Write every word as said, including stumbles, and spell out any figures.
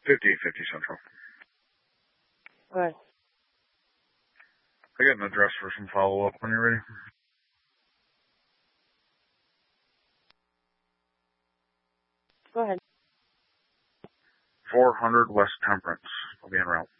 fifty-eight fifty Central. Go ahead. I got an address for some follow-up when you're ready. Go ahead. four hundred West Temperance. I'll be en route.